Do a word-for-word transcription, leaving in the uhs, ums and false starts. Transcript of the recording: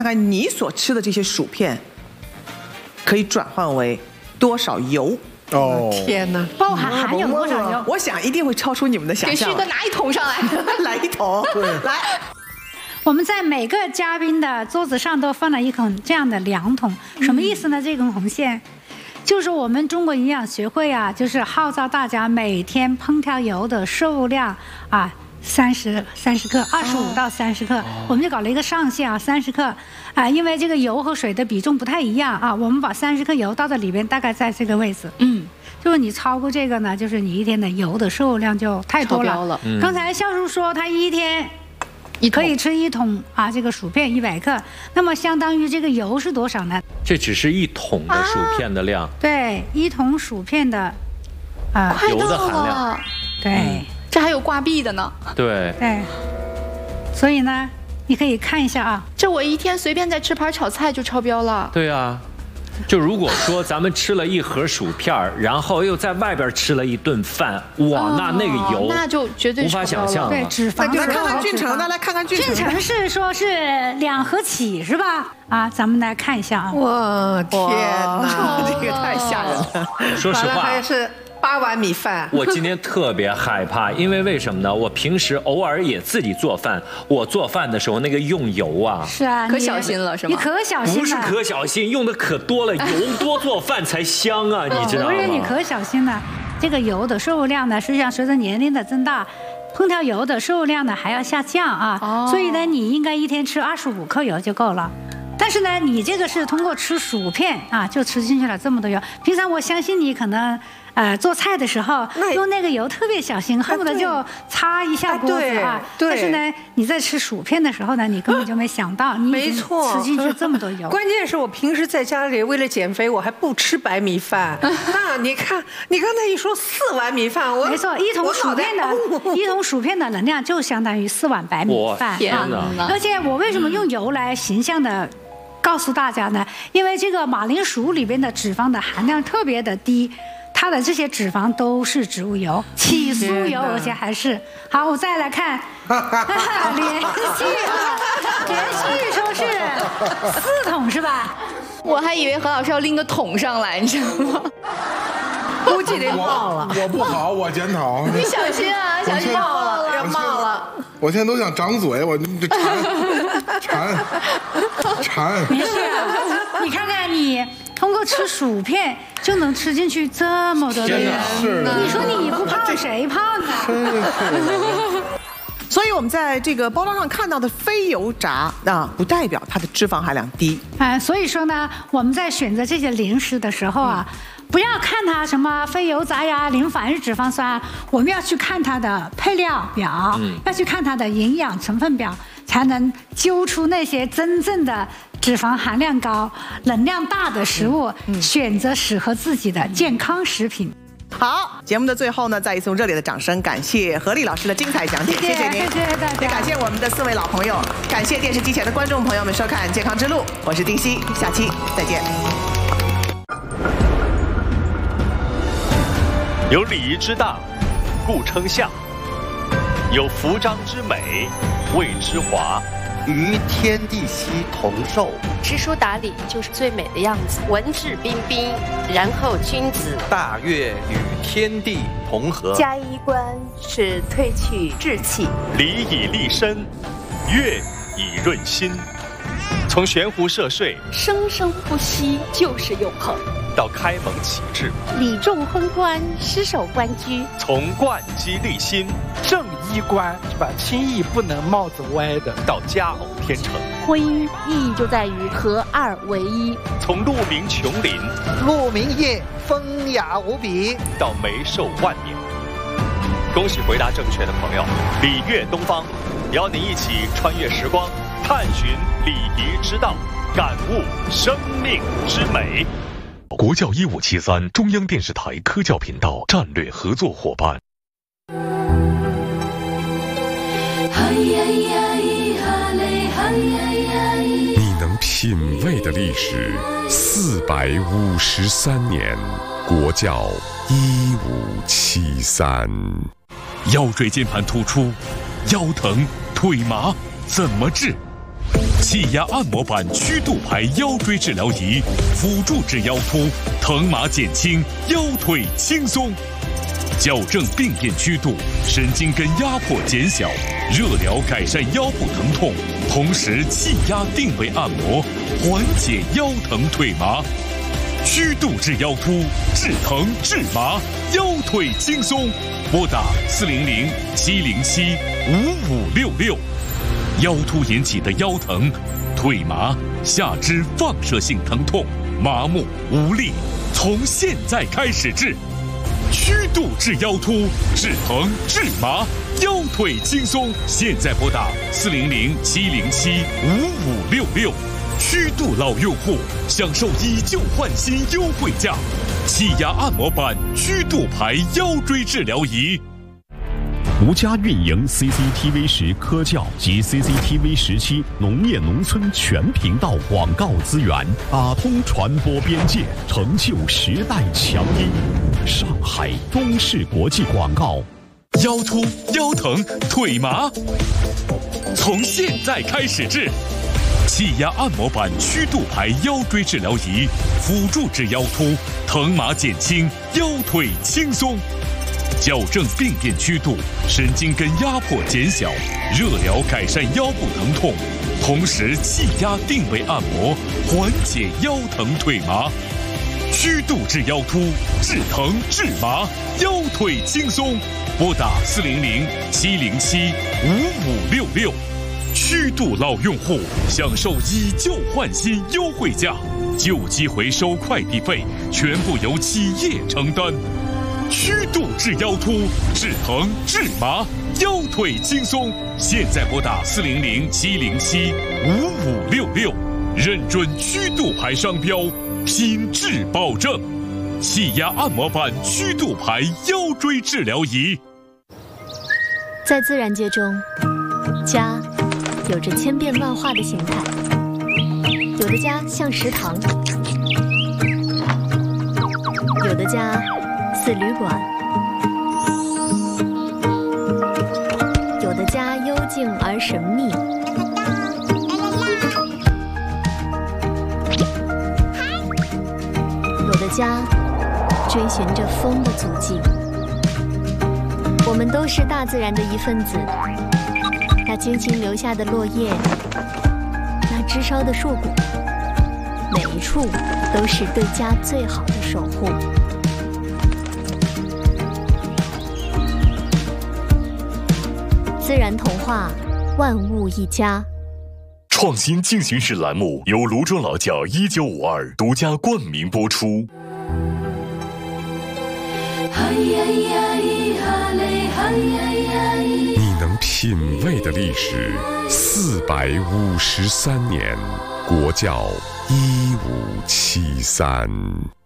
看你所吃的这些薯片，可以转换为多少油？ 哦， 天哪， 包含含有多少油？ 我想一定会超出你们的想象。 给旭哥拿一桶上来， 来一桶，来。 我们在每个嘉宾的桌子上都放了一桶这样的量桶，什么意思呢？这根红线，就是我们中国营养学会啊，就是号召大家每天烹调油的摄入量啊。三十三十克，二十五到三十克，哦、我们就搞了一个上限啊，三十克啊、呃，因为这个油和水的比重不太一样啊，我们把三十克油倒到里边，大概在这个位置，嗯，就是你超过这个呢，就是你一天的油的摄入量就太多了。了嗯、刚才孝叔说他一天可以吃一桶啊，这个薯片一百克，那么相当于这个油是多少呢？ 这只是一桶的薯片的量。啊、 对，一桶薯片的啊、 呃、油的含量。 对。嗯这还有挂壁的呢， 对对，所以呢，你可以看一下啊， 这我一天随便再吃盘炒菜就超标了。 对啊，就如果说咱们吃了一盒薯片，然后又在外边吃了一顿饭，哇， 哦、 那那个油， 那就绝对无法想象了。 对，脂肪。 来看看俊成的，来看看俊成。 俊成是说是两盒起是吧？啊，咱们来看一下啊。 哇，天哪， 这个太吓人了。 说实话， 还是。八碗米饭， 我今天特别害怕，因为为什么呢？我平时偶尔也自己做饭，我做饭的时候那个用油啊， 是啊， 可小心了是吗？ 你可小心了， 不是可小心，用的可多了，油多做饭才香啊，你知道吗？ 不是你可小心了，这个油的摄入量呢，实际上随着年龄的增大，烹调油的摄入量呢还要下降啊，哦、所以呢，你应该一天吃二十五克油就够了。但是呢，你这个是通过吃薯片啊，就吃进去了这么多油。平常我相信你可能。呃，做菜的时候用那个油特别小心，恨不得就擦一下锅子啊。 对。 但是呢，你在吃薯片的时候呢，你根本就没想到，你已经吃进去这么多油。 关键是我平时在家里为了减肥，我还不吃白米饭。那你看，你刚才一说四碗米饭，我没错，一桶薯片的，一桶薯片的能量就相当于四碗白米饭。 天哪！而且我为什么用油来形象的告诉大家呢？因为这个马铃薯里边的脂肪的含量特别的低。它的这些脂肪都是植物油，起酥油，而且还是好。我再来看，连续啊，连续说是四桶是吧？ 我还以为何老师要拎个桶上来，你知道吗？ 估计得冒了。 我不好，我检讨。 你小心啊，小心冒了，要冒了。 我现在都想张嘴，我这馋馋馋。 没事啊，你看看你。通过吃薯片就能吃进去这么多的油，你说你不胖谁胖啊？ 所以我们在这个包装上看到的非油炸啊，不代表它的脂肪含量低。 啊，所以说呢，我们在选择这些零食的时候啊，不要看它什么非油炸呀、零反式脂肪酸，我们要去看它的配料表，嗯、要去看它的营养成分表，才能揪出那些真正的。脂肪含量高、能量大的食物，嗯嗯、选择适合自己的健康食品。 好，节目的最后呢，再一次用热烈的掌声，感谢何丽老师的精彩讲解，谢谢您， 谢谢大家， 也感谢我们的四位老朋友，感谢电视机前的观众朋友们收看《健康之路》，我是丁熙，下期再见。 有礼仪之大，故称相；有服装之美，谓之华。 与天地熙同寿， 知书达理就是最美的样子，文质彬彬，然后君子。 大悦与天地同和， 加衣冠是褪去稚气， 礼以立身，乐以润心。从悬壶涉水， 生生不息就是永恒。 到开蒙启智， 礼重婚冠，失守官居。 从冠机立心， 正衣冠是吧？轻易不能帽子歪的。 到佳偶天成， 婚姻意义就在于合二为一。 从鹿鸣琼林， 鹿鸣夜，风雅无比。 到眉寿万年。恭喜回答正确的朋友，礼乐东方，邀您一起穿越时光，探寻礼仪之道，感悟生命之美。 国教一五七三，中央电视台科教频道战略合作伙伴。 你能品味的历史，四百五十三年，国教一五七三。 腰椎间盘突出，腰疼腿麻怎么治？ 气压按摩板曲度牌腰椎治疗仪，辅助治腰突，疼麻减轻，腰腿轻松。矫正病变曲度，神经根压迫减小，热疗改善腰部疼痛，同时气压定位按摩，缓解腰疼腿麻。曲度治腰突，治疼治麻，腰腿轻松。拨打四零零七零七五五六六。腰突引起的腰疼、腿麻、下肢放射性疼痛、麻木无力，从现在开始治。曲度治腰突，治疼治麻，腰腿轻松。现在拨打四零零七零七五五六六。曲度老用户享受以旧换新优惠价，气压按摩板曲度牌腰椎治疗仪。 独家运营 C C T V 十科教及 C C T V 十七农业农村全频道广告资源，打通传播边界，成就时代强音。上海中视国际广告。 腰突、腰疼、腿麻，从现在开始治。气压按摩板曲度牌腰椎治疗仪，辅助治腰突，疼麻减轻，腰腿轻松。矫正病变曲度，神经根压迫减小，热疗改善腰部疼痛，同时气压定位按摩，缓解腰疼腿麻。曲度治腰突，治疼治麻，腰腿轻松。拨打四零零七零七五五六六。曲度老用户享受以旧换新优惠价，旧机回收快递费全部由企业承担。曲度治腰突，治疼治麻，腰腿轻松。现在拨打四零零七零七五五六六，认准曲度牌商标，品质保证。气压按摩板曲度牌腰椎治疗仪。 在自然界中，家有着千变万化的形态，有的家像食堂，有的家似旅馆，有的家幽静而神秘，有的家追寻着风的足迹。我们都是大自然的一份子，那精心留下的落叶，那枝梢的硕果，每一处都是对家最好的守护。自然童话，万物一家。 创新进行时栏目由泸州老窖一九五二独家冠名播出。 你能品味的历史，四百五十三年，国窖一五七三。